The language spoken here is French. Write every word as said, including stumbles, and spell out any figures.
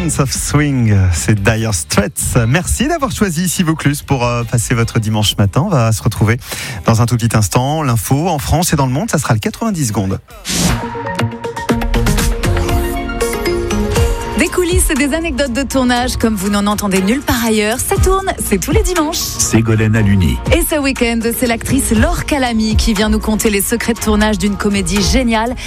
Sense of Swing, c'est Dire Straits. Merci d'avoir choisi ici Vaucluse pour euh, passer votre dimanche matin. On va se retrouver dans un tout petit instant. L'info en France et dans le monde, ça sera le quatre-vingt-dix secondes. Des coulisses et des anecdotes de tournage comme vous n'en entendez nulle part ailleurs. Ça tourne, c'est tous les dimanches. Ségolène Aluni. Et ce week-end, c'est l'actrice Laure Calamy qui vient nous conter les secrets de tournage d'une comédie géniale